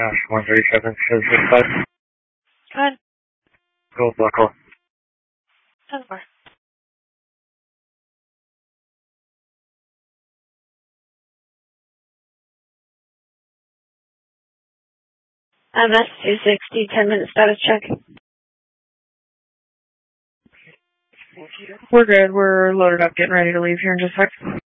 137, Good. Gold buckle. 10-4. MS-260, 10-minute status check. We're good. We're loaded up, getting ready to leave here in just a sec.